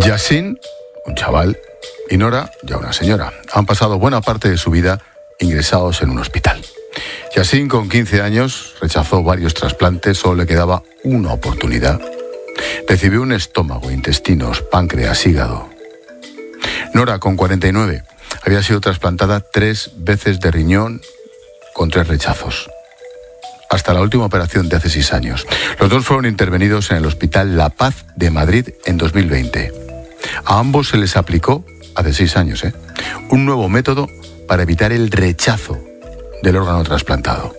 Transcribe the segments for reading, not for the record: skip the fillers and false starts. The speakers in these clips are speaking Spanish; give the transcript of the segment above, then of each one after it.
Yasin, un chaval, y Nora, ya una señora, han pasado buena parte de su vida ingresados en un hospital. Yasin, con 15 años, rechazó varios trasplantes, solo le quedaba una oportunidad. Recibió un estómago, intestinos, páncreas, hígado. Nora, con 49, había sido trasplantada 3 veces de riñón con 3 rechazos. Hasta la última operación de hace 6 años. Los dos fueron intervenidos en el Hospital La Paz de Madrid en 2020. A ambos se les aplicó, hace 6 años, un nuevo método para evitar el rechazo del órgano trasplantado.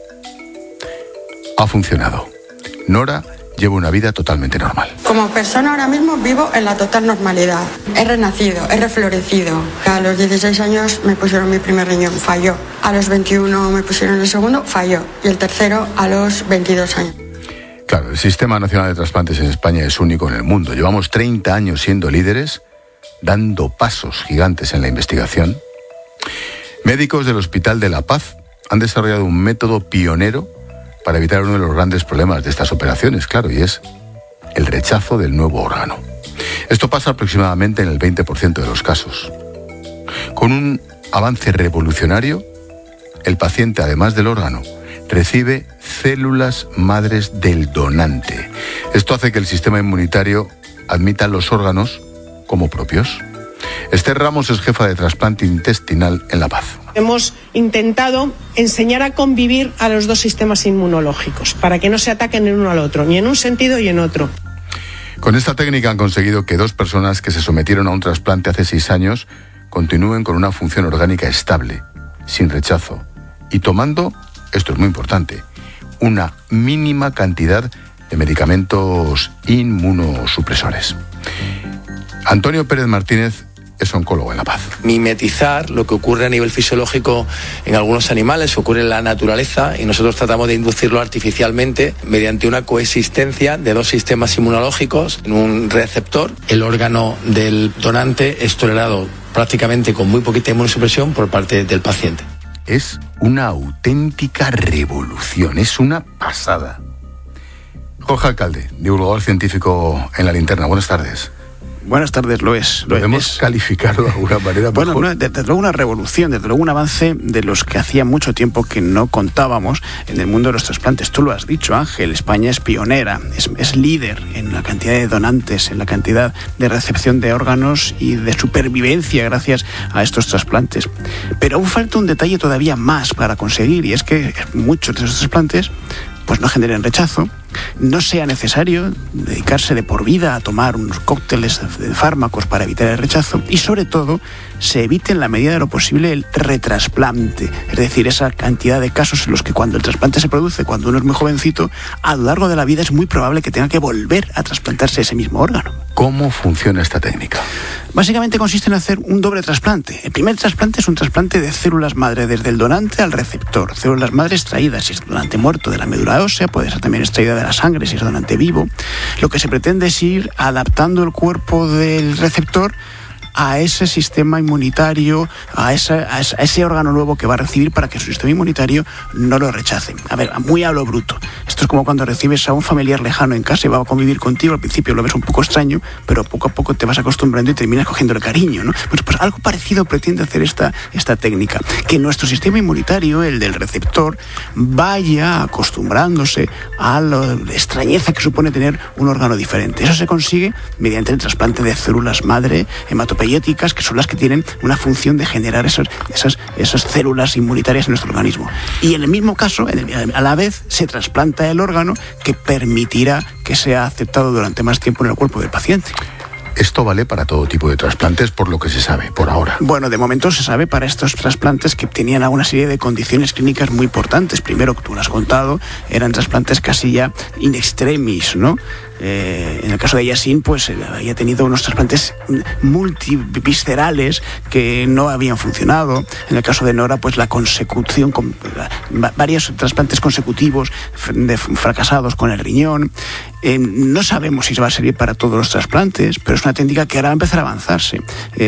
Ha funcionado. Nora lleva una vida totalmente normal. Como persona ahora mismo vivo en la total normalidad. He renacido, he reflorecido. A los 16 años me pusieron mi primer riñón, falló. A los 21 me pusieron el segundo, falló. Y el tercero a los 22 años. Claro, el Sistema Nacional de Trasplantes en España es único en el mundo. Llevamos 30 años siendo líderes, dando pasos gigantes en la investigación. Médicos del Hospital de La Paz han desarrollado un método pionero para evitar uno de los grandes problemas de estas operaciones, claro, y es el rechazo del nuevo órgano. Esto pasa aproximadamente en el 20% de los casos. Con un avance revolucionario, el paciente, además del órgano, recibe células madres del donante. Esto hace que el sistema inmunitario admita los órganos como propios. Esther Ramos es jefa de trasplante intestinal en La Paz. Hemos intentado enseñar a convivir a los dos sistemas inmunológicos para que no se ataquen el uno al otro, ni en un sentido y en otro. Con esta técnica han conseguido que 2 personas que se sometieron a un trasplante hace 6 años continúen con una función orgánica estable, sin rechazo, y tomando, esto es muy importante, una mínima cantidad de medicamentos inmunosupresores. Antonio Pérez Martínez es oncólogo en La Paz. Mimetizar lo que ocurre a nivel fisiológico en algunos animales, ocurre en la naturaleza, y nosotros tratamos de inducirlo artificialmente mediante una coexistencia de 2 sistemas inmunológicos en un receptor. El órgano del donante es tolerado prácticamente con muy poquita inmunosupresión por parte del paciente. Es una auténtica revolución, es una pasada. Jorge Alcalde, divulgador científico en La Linterna, buenas tardes. Buenas tardes, lo es. ¿Podemos calificarlo de alguna manera? Bueno, desde luego una revolución, desde luego un avance de los que hacía mucho tiempo que no contábamos en el mundo de los trasplantes. Tú lo has dicho, Ángel, España es pionera, es líder en la cantidad de donantes, en la cantidad de recepción de órganos y de supervivencia gracias a estos trasplantes. Pero aún falta un detalle todavía más para conseguir, y es que muchos de esos trasplantes pues no generen rechazo, no sea necesario dedicarse de por vida a tomar unos cócteles de fármacos para evitar el rechazo, y sobre todo se evite en la medida de lo posible el retrasplante, es decir, esa cantidad de casos en los que cuando el trasplante se produce, cuando uno es muy jovencito, a lo largo de la vida es muy probable que tenga que volver a trasplantarse ese mismo órgano. ¿Cómo funciona esta técnica? Básicamente consiste en hacer un doble trasplante. El primer trasplante es un trasplante de células madre desde el donante al receptor. Células madre extraídas, si es donante muerto, de la médula ósea, puede ser también extraída de la sangre si es donante vivo. Lo que se pretende es ir adaptando el cuerpo del receptor a ese sistema inmunitario, a ese órgano nuevo que va a recibir, para que su sistema inmunitario no lo rechace. A ver, muy a lo bruto. Esto es como cuando recibes a un familiar lejano en casa y va a convivir contigo. Al principio lo ves un poco extraño, pero poco a poco te vas acostumbrando y terminas cogiéndole cariño, ¿no? Pues algo parecido pretende hacer esta técnica. Que nuestro sistema inmunitario, el del receptor, vaya acostumbrándose a la extrañeza que supone tener un órgano diferente. Eso se consigue mediante el trasplante de células madre hematopoyéticas, que son las que tienen una función de generar esas células inmunitarias en nuestro organismo. Y en el mismo caso, a la vez, se trasplanta el órgano que permitirá que sea aceptado durante más tiempo en el cuerpo del paciente. Esto vale para todo tipo de trasplantes, por lo que se sabe, por ahora. Bueno, de momento se sabe para estos trasplantes que tenían alguna serie de condiciones clínicas muy importantes. Primero, que tú lo has contado, eran trasplantes casi ya in extremis, ¿no? En el caso de Yasin, pues había tenido unos trasplantes multiviscerales que no habían funcionado. En el caso de Nora, pues la consecución, con varios trasplantes consecutivos fracasados con el riñón. No sabemos si se va a servir para todos los trasplantes, pero es una técnica que ahora va a empezar a avanzarse.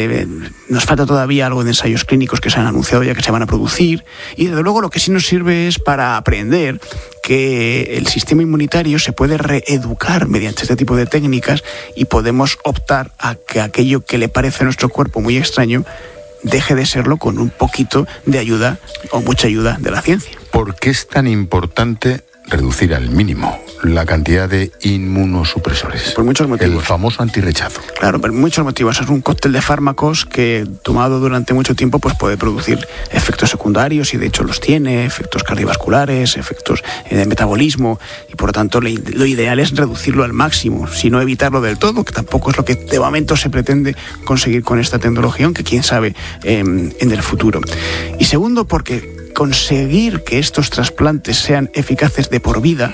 Nos falta todavía algo de ensayos clínicos que se han anunciado ya que se van a producir, y desde luego lo que sí nos sirve es para aprender que el sistema inmunitario se puede reeducar mediante este tipo de técnicas y podemos optar a que aquello que le parece a nuestro cuerpo muy extraño deje de serlo con un poquito de ayuda o mucha ayuda de la ciencia. ¿Por qué es tan importante reducir al mínimo la cantidad de inmunosupresores? Por muchos motivos. El famoso antirrechazo. Claro, por muchos motivos. Es un cóctel de fármacos que, tomado durante mucho tiempo, pues puede producir efectos secundarios, y de hecho los tiene, efectos cardiovasculares, efectos de metabolismo, y por lo tanto lo ideal es reducirlo al máximo, si no evitarlo del todo, que tampoco es lo que de momento se pretende conseguir con esta tecnología, aunque quién sabe en el futuro. Y segundo, porque conseguir que estos trasplantes sean eficaces de por vida,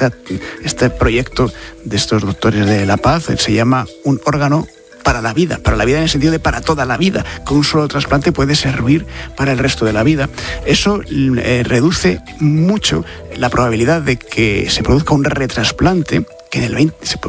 este proyecto de estos doctores de La Paz se llama un órgano para la vida en el sentido de para toda la vida, que un solo trasplante puede servir para el resto de la vida. Eso reduce mucho la probabilidad de que se produzca un retrasplante, que en el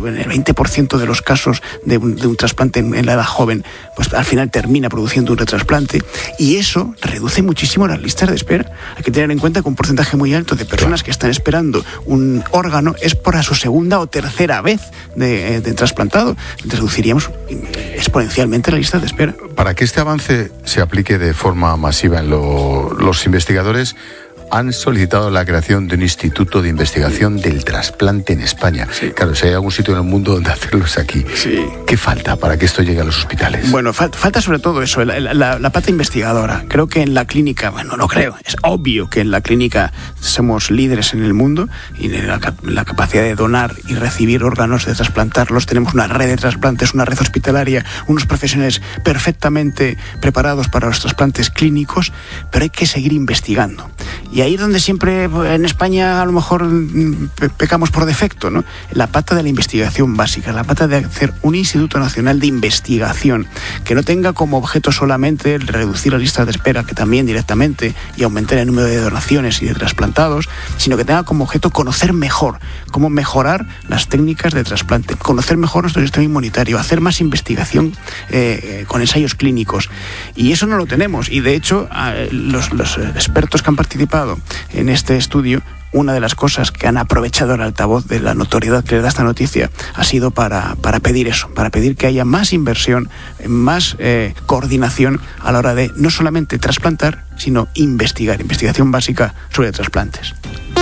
20% de los casos de un trasplante en la edad joven, pues al final termina produciendo un retrasplante, y eso reduce muchísimo las listas de espera. Hay que tener en cuenta que un porcentaje muy alto de personas que están esperando un órgano es por a su segunda o tercera vez de trasplantado. Reduciríamos exponencialmente la lista de espera. Para que este avance se aplique de forma masiva en los investigadores han solicitado la creación de un instituto de investigación del trasplante en España. Sí. Claro, si hay algún sitio en el mundo donde hacerlo es aquí. Sí. ¿Qué falta para que esto llegue a los hospitales? Bueno, falta sobre todo eso, la pata investigadora. Creo que en la clínica, es obvio que en la clínica somos líderes en el mundo, y en la capacidad de donar y recibir órganos, de trasplantarlos. Tenemos una red de trasplantes, una red hospitalaria, unos profesionales perfectamente preparados para los trasplantes clínicos, pero hay que seguir investigando. Y ahí es donde siempre en España a lo mejor pecamos por defecto, ¿no? La pata de la investigación básica, la pata de hacer un Instituto Nacional de Investigación que no tenga como objeto solamente el reducir las listas de espera, que también directamente, y aumentar el número de donaciones y de trasplantados, sino que tenga como objeto conocer mejor cómo mejorar las técnicas de trasplante, conocer mejor nuestro sistema inmunitario, hacer más investigación con ensayos clínicos. Y eso no lo tenemos, y de hecho los expertos que han participado en este estudio, una de las cosas que han aprovechado el altavoz de la notoriedad que les da esta noticia ha sido para pedir eso, para pedir que haya más inversión, más coordinación a la hora de no solamente trasplantar, sino investigación básica sobre trasplantes.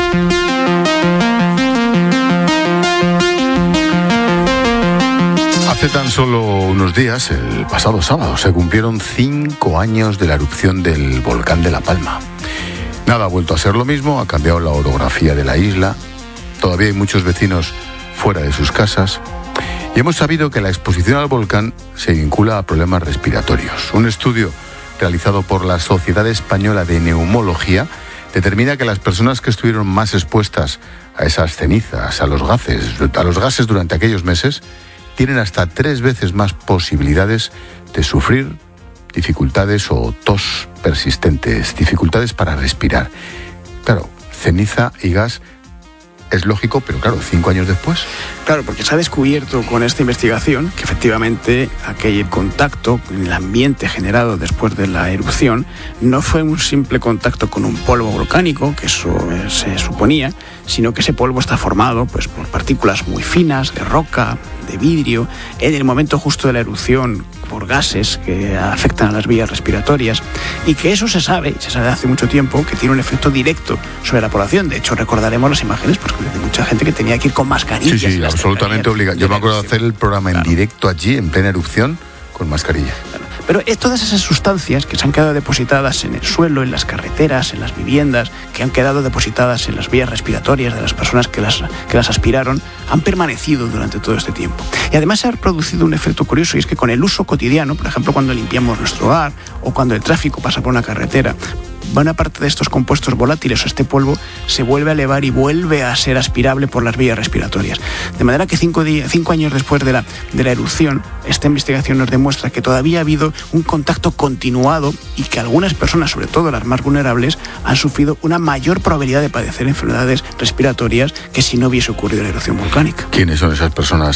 Hace tan solo unos días, el pasado sábado, se cumplieron 5 años de la erupción del volcán de La Palma. Nada ha vuelto a ser lo mismo, ha cambiado la orografía de la isla, todavía hay muchos vecinos fuera de sus casas, y hemos sabido que la exposición al volcán se vincula a problemas respiratorios. Un estudio realizado por la Sociedad Española de Neumología determina que las personas que estuvieron más expuestas a esas cenizas, a los gases durante aquellos meses, tienen hasta 3 veces más posibilidades de sufrir dificultades o tos persistentes, dificultades para respirar. Claro, ceniza y gas es lógico, pero claro, 5 años después. Claro, porque se ha descubierto con esta investigación que efectivamente aquel contacto en el ambiente generado después de la erupción no fue un simple contacto con un polvo volcánico, que eso se suponía, sino que ese polvo está formado pues por partículas muy finas de roca, de vidrio, en el momento justo de la erupción, por gases que afectan a las vías respiratorias, y que eso se sabe hace mucho tiempo, que tiene un efecto directo sobre la población. De hecho, recordaremos las imágenes porque de mucha gente que tenía que ir con mascarillas. Sí, absolutamente obligado. Yo me acuerdo de hacer el programa en directo allí, en plena erupción, con mascarilla. Pero todas esas sustancias que se han quedado depositadas en el suelo, en las carreteras, en las viviendas, que han quedado depositadas en las vías respiratorias de las personas que las aspiraron, han permanecido durante todo este tiempo. Y además se ha producido un efecto curioso, y es que con el uso cotidiano, por ejemplo, cuando limpiamos nuestro hogar o cuando el tráfico pasa por una carretera, buena parte de estos compuestos volátiles o este polvo se vuelve a elevar y vuelve a ser aspirable por las vías respiratorias. De manera que 5 años después de la erupción, esta investigación nos demuestra que todavía ha habido un contacto continuado y que algunas personas, sobre todo las más vulnerables, han sufrido una mayor probabilidad de padecer enfermedades respiratorias que si no hubiese ocurrido la erupción volcánica. ¿Quiénes son esas personas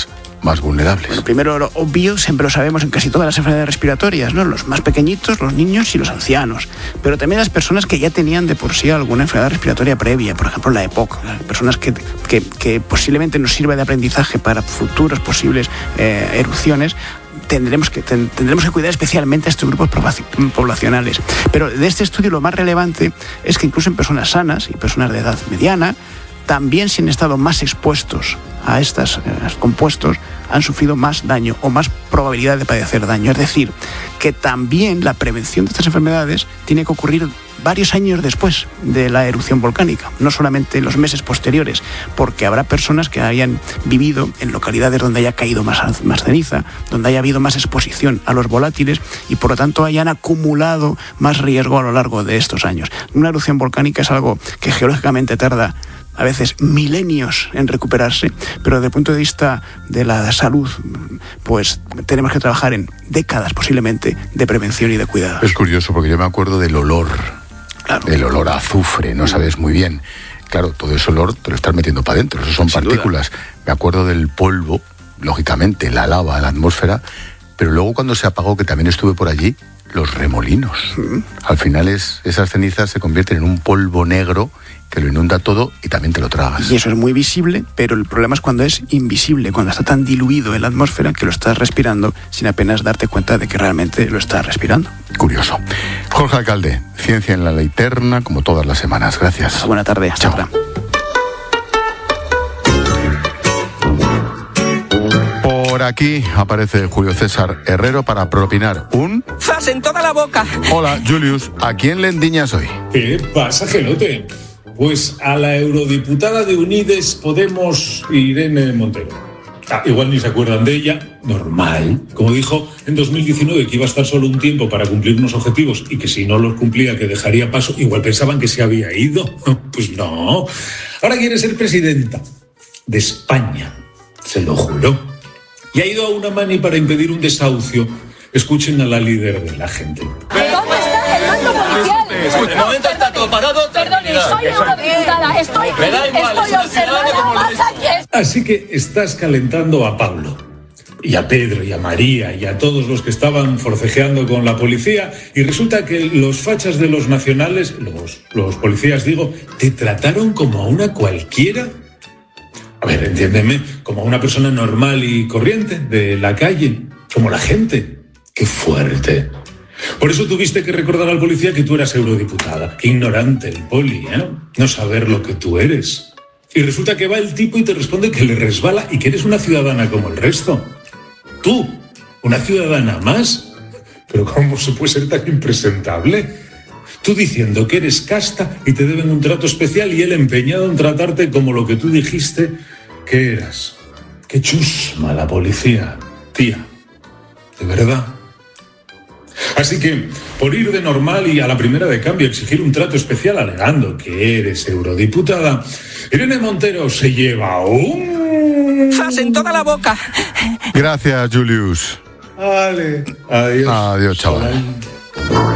más vulnerables? Bueno, primero, lo obvio, siempre lo sabemos en casi todas las enfermedades respiratorias, ¿no? Los más pequeñitos, los niños y los ancianos. Pero también las personas que ya tenían de por sí alguna enfermedad respiratoria previa, por ejemplo la EPOC, personas que posiblemente nos sirva de aprendizaje para futuras posibles erupciones. Tendremos que cuidar especialmente a estos grupos poblacionales. Pero de este estudio lo más relevante es que incluso en personas sanas y personas de edad mediana, también si han estado más expuestos a estos compuestos, han sufrido más daño o más probabilidad de padecer daño. Es decir, que también la prevención de estas enfermedades tiene que ocurrir varios años después de la erupción volcánica, no solamente en los meses posteriores, porque habrá personas que hayan vivido en localidades donde haya caído más ceniza, donde haya habido más exposición a los volátiles y por lo tanto hayan acumulado más riesgo a lo largo de estos años. Una erupción volcánica es algo que geológicamente tarda a veces milenios en recuperarse, pero desde el punto de vista de la salud, pues tenemos que trabajar en décadas posiblemente de prevención y de cuidado. Es curioso porque yo me acuerdo del olor, claro, del olor a azufre, no sabes muy bien. Claro, todo ese olor te lo estás metiendo para adentro, eso son sin partículas. Duda. Me acuerdo del polvo, lógicamente, la lava, la atmósfera, pero luego cuando se apagó, que también estuve por allí, los remolinos. Al final esas cenizas se convierten en un polvo negro que lo inunda todo y también te lo tragas. Y eso es muy visible, pero el problema es cuando es invisible, cuando está tan diluido en la atmósfera que lo estás respirando sin apenas darte cuenta de que realmente lo estás respirando. Curioso. Jorge Alcalde, Ciencia en la Linterna, como todas las semanas. Gracias. Buena tarde. Hasta ahora. Por aquí aparece Julio César Herrero para propinar un... ¡Zas en toda la boca! Hola, Julius. ¿A quién le endiñas hoy? ¿Qué pasa, gelote? Pues a la eurodiputada de Unides Podemos, Irene Montero. Igual ni se acuerdan de ella, normal. Como dijo en 2019 que iba a estar solo un tiempo para cumplir unos objetivos y que si no los cumplía que dejaría paso, igual pensaban que se había ido. Pues no. Ahora quiere ser presidenta de España, se lo juró. Y ha ido a una mani para impedir un desahucio. Escuchen a la líder de la gente. ¿Dónde está el mando policial? De momento está todo parado. Perdón, soy eurodiputada. Estoy observando más aquí. Así que estás calentando a Pablo, y a Pedro, y a María, y a todos los que estaban forcejeando con la policía, y resulta que los fachas de los nacionales, los policías digo, te trataron como a una cualquiera. A ver, entiéndeme, como a una persona normal y corriente de la calle, como la gente. ¡Qué fuerte! Por eso tuviste que recordar al policía que tú eras eurodiputada. Qué ignorante el poli, ¿eh? No saber lo que tú eres. Y resulta que va el tipo y te responde que le resbala y que eres una ciudadana como el resto. Tú, una ciudadana más. Pero ¿cómo se puede ser tan impresentable? Tú diciendo que eres casta y te deben un trato especial y él empeñado en tratarte como lo que tú dijiste que eras. Qué chusma la policía, tía. De verdad. Así que, por ir de normal y a la primera de cambio exigir un trato especial alegando que eres eurodiputada, Irene Montero se lleva un... ¡Zas en toda la boca! Gracias, Julius. Vale. Adiós. Adiós, chaval.